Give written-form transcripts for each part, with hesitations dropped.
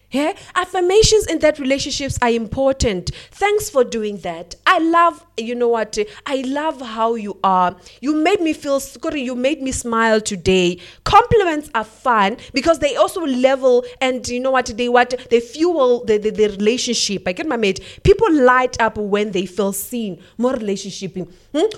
Yeah? Affirmations in that relationships are important. Thanks for doing that. I love, I love how you are. You made me feel good. You made me smile today. Compliments are fun because they also level and they fuel the relationship. I get my mate. People light up when they feel seen. More relationship. You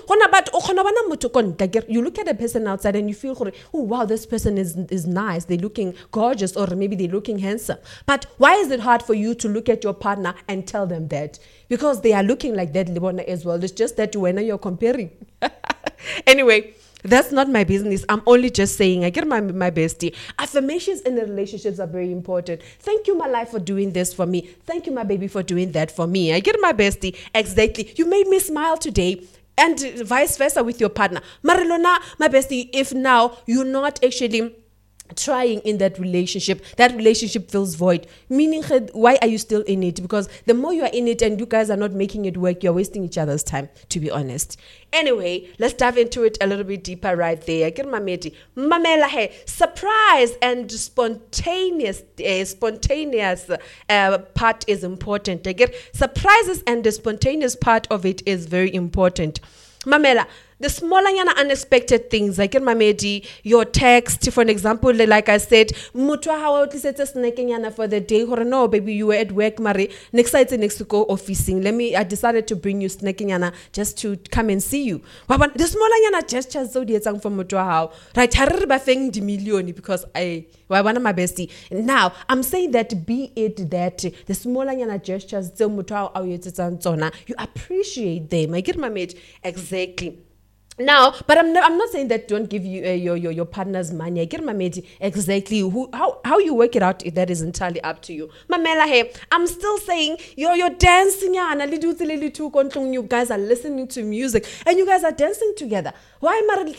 look at a person outside and you feel, oh wow, this person is nice. They're looking gorgeous or maybe they're looking handsome. But why is it hard for you to look at your partner and tell them that? Because they are looking like that, Libona, as well. It's just that when you're comparing. Anyway, that's not my business. I'm only just saying, I get my bestie. Affirmations in the relationships are very important. Thank you, my life, for doing this for me. Thank you, my baby, for doing that for me. I get my bestie. Exactly. You made me smile today. And vice versa with your partner. Marilona, my bestie, if now you're not actually trying in that relationship feels void, meaning why are you still in it? Because the more you are in it and you guys are not making it work, you're wasting each other's time, to be honest. Anyway, let's dive into it a little bit deeper right there. Get my mate. Mamela hey, surprise and spontaneous part is important. I get surprises and the spontaneous part of it is very important. Mamela, the smaller unexpected things, like in my medi, your text, for an example, like I said, mutwa how snacking for the day, or no, baby, you were at work, Marie. Next time next to go officing. I decided to bring you snacking just to come and see you. But the smaller gestures, so the from mutwa how, right? Harba feng the million because one of my bestie. Now, I'm saying that be it that the smaller gestures, you appreciate them. I get my mate exactly. Now, but I'm not saying that don't give you your partner's money. I get my mate exactly how you work it out. That is entirely up to you. Mamela, hey, I'm still saying you're dancing and you guys are listening to music and you guys are dancing together. Why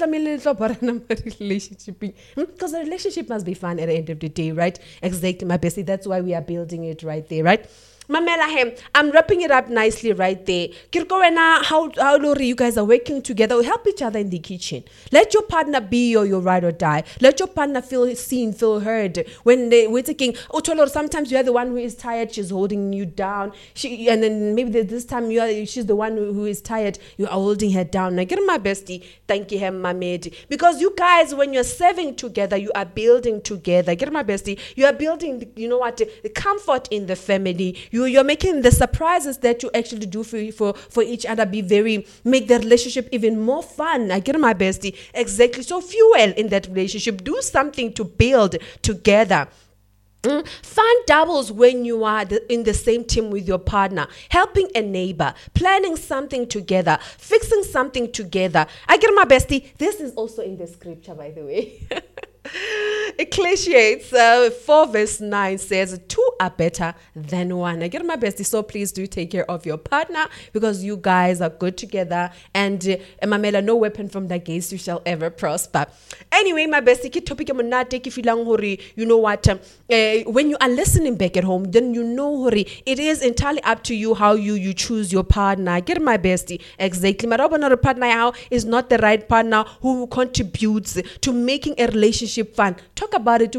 relationship? Because the relationship must be fun at the end of the day, right? Exactly, my bestie. That's why we are building it right there, right? Mamela, I'm wrapping it up nicely right there. How Lori, you guys are working together. Help each other in the kitchen. Let your partner be your ride or die. Let your partner feel seen, feel heard. When we're taking, sometimes you are the one who is tired. She's holding you down. And then maybe this time she's the one who is tired. You are holding her down. Now, get my bestie. Thank you, Mamedi. Because you guys, when you're serving together, you are building together. Get my bestie. You are building, the comfort in the family. You're making the surprises that you actually do for each other make the relationship even more fun. I get my bestie. Exactly. So fuel in that relationship. Do something to build together. Fun doubles when you are in the same team with your partner, helping a neighbor, planning something together, fixing something together. I get my bestie. This is also in the scripture, by the way. Ecclesiastes 4 verse 9 says 2 are better than 1. I get my bestie, so please do take care of your partner because you guys are good together and Mamela, no weapon from the against you shall ever prosper. Anyway, my bestie, ki topic monate if you know what, when you are listening back at home, then you know it is entirely up to you how you choose your partner. I get my bestie. Exactly. My partner now is not the right partner who contributes to making a relationship fun. Talk about it. You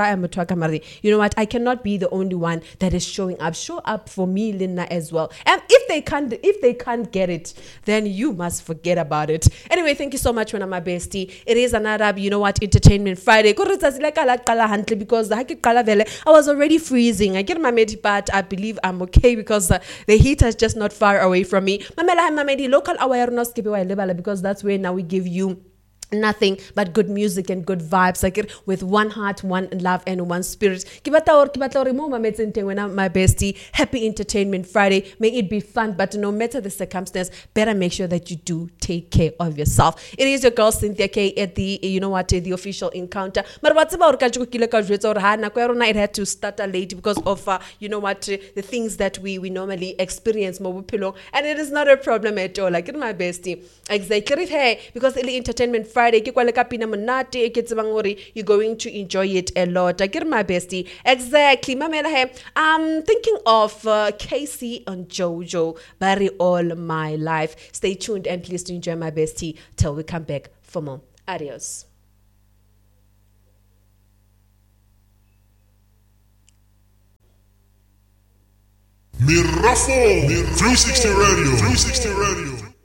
know what? I cannot be the only one that is showing up. Show up for me, Lina, as well. And if they can't get it, then you must forget about it. Anyway, thank you so much, when I'm my bestie. It is another, Entertainment Friday. Because I was already freezing. I get my medi, but I believe I'm okay because the heat is just not far away from me. Mamela, local awareness because that's where now we give you nothing but good music and good vibes, like with one heart, one love, and one spirit. When I'm my bestie, happy Entertainment Friday. May it be fun, but no matter the circumstance, better make sure that you do take care of yourself. It is your girl Cynthia K at the the official encounter. But what's about it had to start late because of the things that we normally experience more pillow, and it is not a problem at all. Like my bestie, exactly. Hey, because the Entertainment Friday, you're going to enjoy it a lot. I get my bestie. Exactly. I'm thinking of Casey and Jojo, Barry All My Life. Stay tuned and please do enjoy my bestie till we come back for more. Adios. Mirafo 360 Radio.